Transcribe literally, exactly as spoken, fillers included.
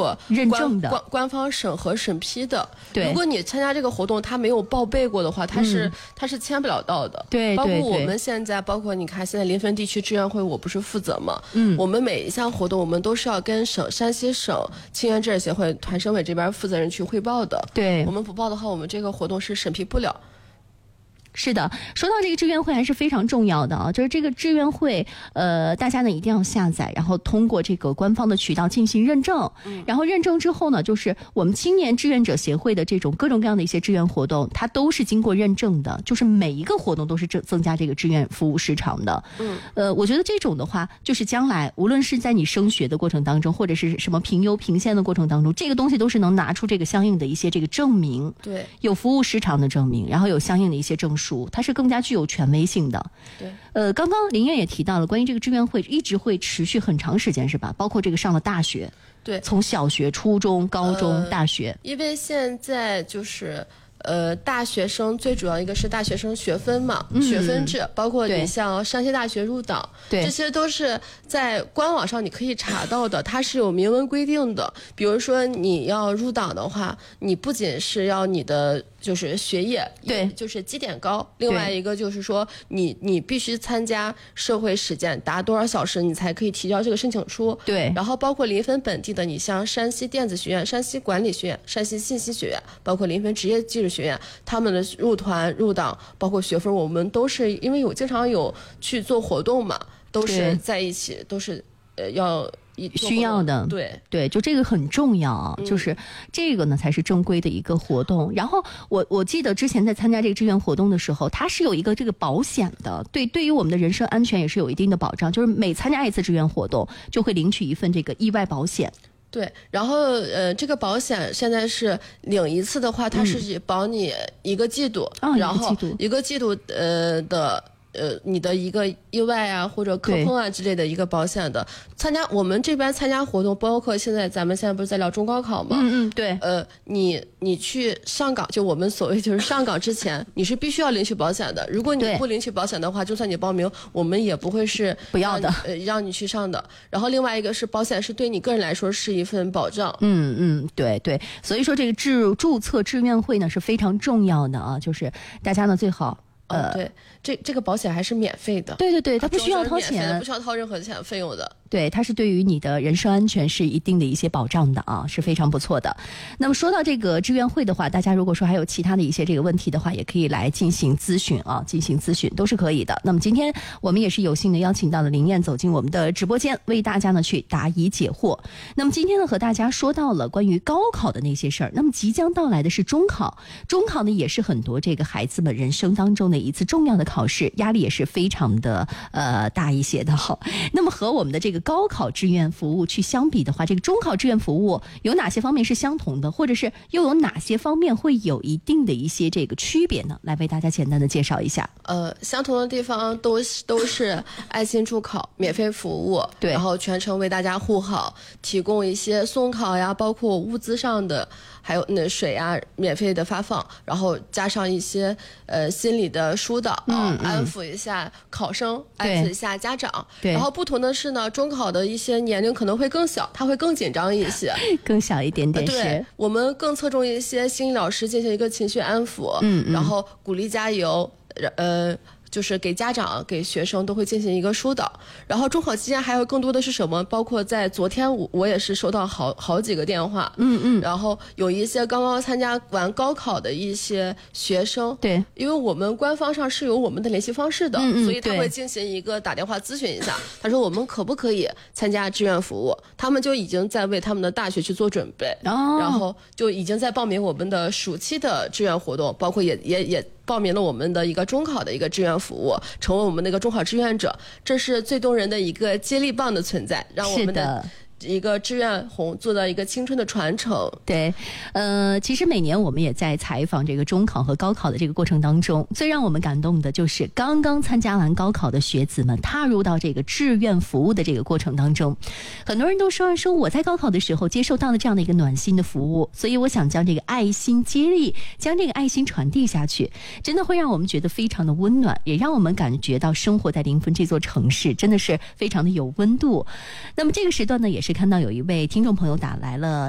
过认证的官官方审核审批的。 对， 如果你参加这个活动，他没有报备过的话，他是、嗯、他是签不了到的。 对， 包括我们现在，包括你看现在临汾地区志愿会，我不是负责嘛？嗯，我们每一项活动，我们都是要跟省山西省青年志愿协会团省委这边负责人去汇报的。 对， 我们不报的话，我们这个活动是审批不了。 是的，说到这个志愿会还是非常重要的啊，就是这个志愿会，呃，大家呢一定要下载，然后通过这个官方的渠道进行认证，嗯、然后认证之后呢，就是我们青年志愿者协会的这种各种各样的一些志愿活动，它都是经过认证的，就是每一个活动都是增增加这个志愿服务时长的。嗯，呃，我觉得这种的话，就是将来无论是在你升学的过程当中，或者是什么评优评县的过程当中，这个东西都是能拿出这个相应的一些这个证明， 对， 有服务时长的证明，然后有相应的一些证书。它是更加具有权威性的。 对， 呃，刚刚林燕也提到了关于这个志愿会一直会持续很长时间，是吧？包括这个上了大学， 对， 从小学、初中、高中、呃、大学。 因为现在就是呃，大学生最主要一个是大学生学分嘛，嗯、学分制，包括你像山西大学入党， 对， 这些都是在官网上你可以查到的，它是有明文规定的。比如说你要入党的话，你不仅是要你的就是学业， 对， 就是绩点高，另外一个就是说你你必须参加社会实践达多少小时，你才可以提交这个申请书。 对， 然后包括临汾本地的，你像山西电子学院、山西管理学院、山西信息学院，包括临汾职业技术学院，他们的入团入党包括学分，我们都是因为有经常有去做活动嘛，都是在一起，都是呃要需要的。 对对，就这个很重要啊、嗯，就是这个呢才是正规的一个活动。然后我我记得之前在参加这个志愿活动的时候，它是有一个这个保险的，对，对于我们的人身安全也是有一定的保障，就是每参加一次志愿活动就会领取一份这个意外保险。 对，然后呃，这个保险现在是领一次的话，它是保你一个季度， 嗯、 然后一个季度呃的呃你的一个意外啊或者磕碰啊之类的一个保险的。参加我们这边参加活动，包括现在咱们现在不是在聊中高考吗？ 嗯嗯，对。 呃，你你去上岗，就我们所谓就是上岗之前，你是必须要领取保险的。如果你不领取保险的话，就算你报名，我们也不会是不要的， 呃，让你去上的。然后另外一个是保险是对你个人来说是一份保障。 嗯嗯，对对。所以说这个志注册志愿会呢是非常重要的啊，就是大家呢最好。呃， 哦、对，这这个保险还是免费的。 对对对，它不需要掏钱， 不需要掏任何钱费用的。 对，它是对于你的人身安全是一定的一些保障的啊，是非常不错的。那么说到这个志愿会的话，大家如果说还有其他的一些这个问题的话，也可以来进行咨询啊，进行咨询都是可以的。那么今天我们也是有幸的邀请到了林燕走进我们的直播间，为大家呢去答疑解惑。那么今天呢和大家说到了关于高考的那些事儿，那么即将到来的是中考，中考呢也是很多这个孩子们人生当中的一次重要的考试，压力也是非常的呃大一些的哈。那么和我们的这个高考志愿服务去相比的话，这个中考志愿服务有哪些方面是相同的，或者是又有哪些方面会有一定的一些这个区别呢？来为大家简单的介绍一下。 呃，相同的地方都是都是爱心助考免费服务， 对， 然后全程为大家护好，提供一些送考呀，包括物资上的，还有那水啊免费的发放，然后加上一些呃心理的疏导， 嗯嗯、 安抚一下考生，安抚一下家长。 对， 然后不同的是呢，中考的一些年龄可能会更小，他会更紧张一些， 更小一点点是。 对，我们更侧重一些心理老师进行一个情绪安抚， 嗯嗯， 然后鼓励加油，呃。就是给家长给学生都会进行一个疏导。然后中考期间还有更多的是什么，包括在昨天我我也是收到好好几个电话， 嗯嗯， 然后有一些刚刚参加完高考的一些学生， 对， 因为我们官方上是有我们的联系方式的， 嗯嗯， 所以他会进行一个打电话咨询一下，他说我们可不可以参加志愿服务，他们就已经在为他们的大学去做准备， 哦， 然后就已经在报名我们的暑期的志愿活动，包括也也也报名了我们的一个中考的一个志愿服务，成为我们那个中考志愿者，这是最动人的一个接力棒的存在，让我们的一个志愿红做到一个青春的传承。 对，呃，其实每年我们也在采访这个中考和高考的这个过程当中，最让我们感动的就是刚刚参加完高考的学子们踏入到这个志愿服务的这个过程当中，很多人都说说我在高考的时候接受到了这样的一个暖心的服务，所以我想将这个爱心接力，将这个爱心传递下去，真的会让我们觉得非常的温暖，也让我们感觉到生活在临汾这座城市真的是非常的有温度。那么这个时段呢，也是看到有一位听众朋友打来了